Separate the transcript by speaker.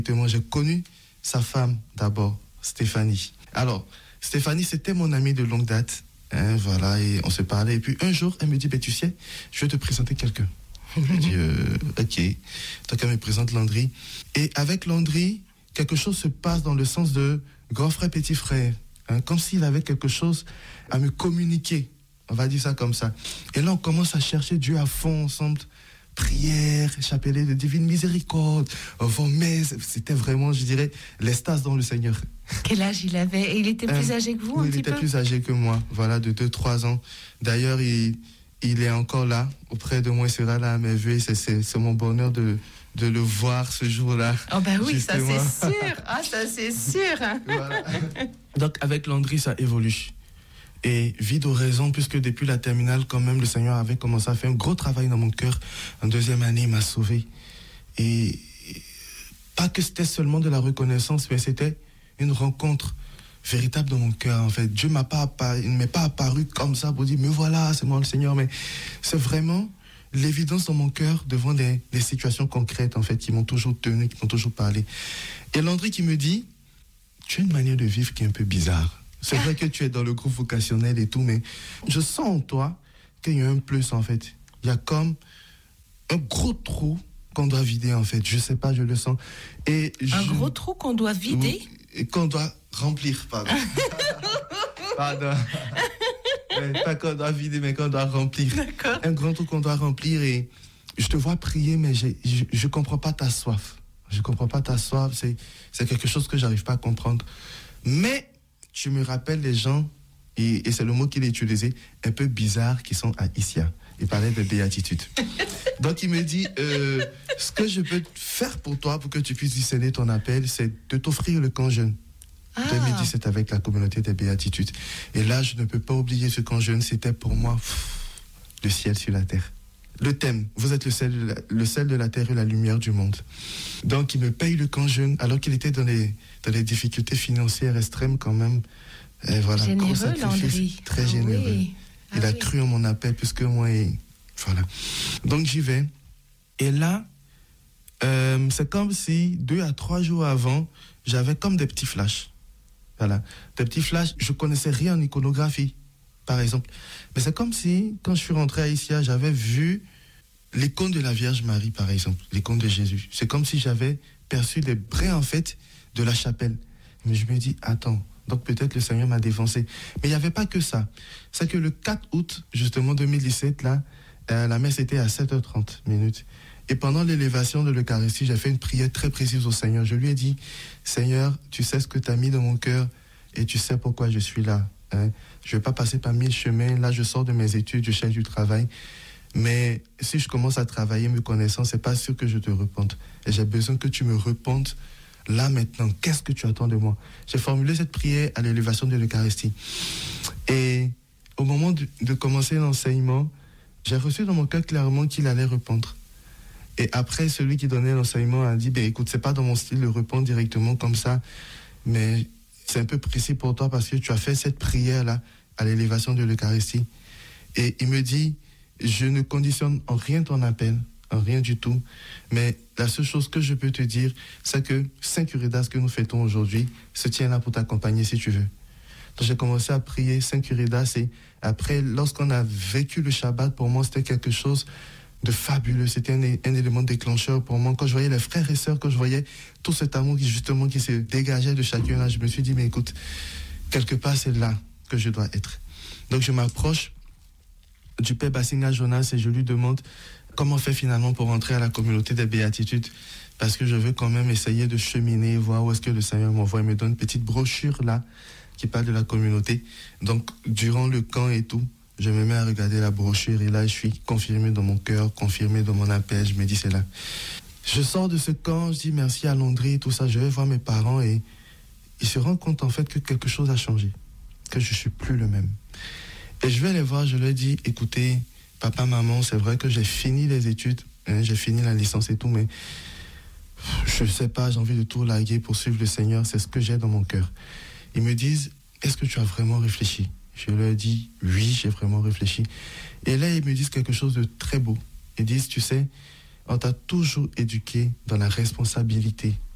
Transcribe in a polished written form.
Speaker 1: Moi, j'ai connu sa femme d'abord, Stéphanie. Alors, Stéphanie, c'était mon amie de longue date. Voilà, et on se parlait. Et puis un jour, elle me dit, tu sais, je vais te présenter quelqu'un. Je dis, ok. Donc elle me présente Landry. Et avec Landry, quelque chose se passe dans le sens de grand frère, petit frère. Comme s'il avait quelque chose à me communiquer. On va dire ça comme ça. Et là, on commence à chercher Dieu à fond ensemble. Prière, chapelet de divine miséricorde, vos messes. C'était vraiment, je dirais, l'extase dans le Seigneur.
Speaker 2: Quel âge il avait? Et il était plus âgé que vous,
Speaker 1: oui, il était plus âgé que moi, voilà, de 2-3 ans. D'ailleurs, il est encore là, auprès de moi, il sera là à mes vœux. C'est mon bonheur de le voir ce jour-là.
Speaker 2: Oh bah oui,
Speaker 1: justement.
Speaker 2: Ça c'est sûr. Ah, ça c'est sûr.
Speaker 1: Voilà. Donc avec Landry, ça évolue. Et vie d'oraison, puisque depuis la terminale, quand même, le Seigneur avait commencé à faire un gros travail dans mon cœur. En deuxième année, il m'a sauvé. Et pas que c'était seulement de la reconnaissance, mais c'était une rencontre véritable dans mon cœur. En fait, Dieu il ne m'est pas apparu comme ça pour dire, me voilà, c'est moi le Seigneur. Mais c'est vraiment l'évidence dans mon cœur devant des situations concrètes, en fait, qui m'ont toujours tenu, qui m'ont toujours parlé. Et Landry qui me dit, tu as une manière de vivre qui est un peu bizarre. C'est vrai que tu es dans le groupe vocationnel et tout, mais je sens en toi qu'il y a un plus, en fait. Il y a comme un gros trou qu'on doit vider, en fait. Je sais pas, je le sens. Un
Speaker 2: gros trou qu'on doit vider?
Speaker 1: Et qu'on doit remplir, pardon. Pardon. Pas qu'on doit vider, mais qu'on doit remplir.
Speaker 2: D'accord.
Speaker 1: Un grand trou qu'on doit remplir. Et je te vois prier, mais je comprends pas ta soif. Je comprends pas ta soif. C'est quelque chose que j'arrive pas à comprendre. Mais tu me rappelles les gens, et c'est le mot qu'il a utilisé, un peu bizarres qui sont à Issia. Il parlait de béatitude. Donc il me dit, ce que je peux faire pour toi, pour que tu puisses discerner ton appel, c'est de t'offrir le camp jeune. 2017 avec la communauté des béatitudes. Et là, je ne peux pas oublier ce camp jeune, c'était pour moi le ciel sur la terre. Le thème, vous êtes le sel de la terre et la lumière du monde. Donc, il me paye le camp jeune, alors qu'il était dans les difficultés financières extrêmes quand même. Et voilà,
Speaker 2: généreux, Landry.
Speaker 1: Très généreux. Oui. Il a cru en mon appel plus que moi. Et voilà. Donc, j'y vais. Et là, c'est comme si 2 à 3 jours avant, j'avais comme des petits flashs. Voilà. Des petits flashs. Je connaissais rien en iconographie, par exemple. Mais c'est comme si, quand je suis rentré à Issia, j'avais vu l'icône de la Vierge Marie, par exemple, l'icône de Jésus. C'est comme si j'avais perçu des brins, en fait, de la chapelle. Mais je me dis, attends, donc peut-être le Seigneur m'a défoncé. Mais il n'y avait pas que ça. C'est que le 4 août, justement, 2017, là, la messe était à 7h30 minutes. Et pendant l'élévation de l'Eucharistie, j'ai fait une prière très précise au Seigneur. Je lui ai dit, Seigneur, tu sais ce que tu as mis dans mon cœur et tu sais pourquoi je suis là. Je ne vais pas passer par 1000 chemins. Là, je sors de mes études, je cherche du travail. Mais si je commence à travailler me connaissant, c'est pas sûr que je te repente. Et j'ai besoin que tu me repentes là maintenant. Qu'est-ce que tu attends de moi? J'ai formulé cette prière à l'élévation de l'Eucharistie. Et au moment de commencer l'enseignement, j'ai reçu dans mon cœur clairement qu'il allait rependre. Et après, celui qui donnait l'enseignement a dit, écoute, c'est pas dans mon style de répondre directement comme ça, mais c'est un peu précis pour toi parce que tu as fait cette prière-là à l'élévation de l'Eucharistie. Et il me dit, je ne conditionne en rien ton appel, en rien du tout, mais la seule chose que je peux te dire, c'est que Saint-Curidas que nous fêtons aujourd'hui se tient là pour t'accompagner si tu veux. Donc j'ai commencé à prier Saint-Curidas et après, lorsqu'on a vécu le Shabbat, pour moi, c'était quelque chose de fabuleux. C'était un élément déclencheur pour moi. Quand je voyais les frères et sœurs, quand je voyais tout cet amour qui se dégageait de chacun là, je me suis dit, mais écoute, quelque part, c'est là que je dois être. Donc je m'approche du père Bassinga Jonas et je lui demande comment faire finalement pour rentrer à la communauté des béatitudes, parce que je veux quand même essayer de cheminer, voir où est-ce que le Seigneur m'envoie. Il me donne une petite brochure là qui parle de la communauté. Donc durant le camp et tout, je me mets à regarder la brochure et là je suis confirmé dans mon cœur, confirmé dans mon appel. Je me dis c'est là. Je sors de ce camp, je dis merci à Landry et tout ça, je vais voir mes parents et ils se rendent compte en fait que quelque chose a changé, que je suis plus le même. Et je vais les voir, je leur dis, écoutez, papa, maman, c'est vrai que j'ai fini les études, j'ai fini la licence et tout, mais je ne sais pas, j'ai envie de tout larguer pour suivre le Seigneur, c'est ce que j'ai dans mon cœur. Ils me disent, est-ce que tu as vraiment réfléchi? Je leur dis, oui, j'ai vraiment réfléchi. Et là, ils me disent quelque chose de très beau. Ils disent, tu sais, on t'a toujours éduqué dans la responsabilité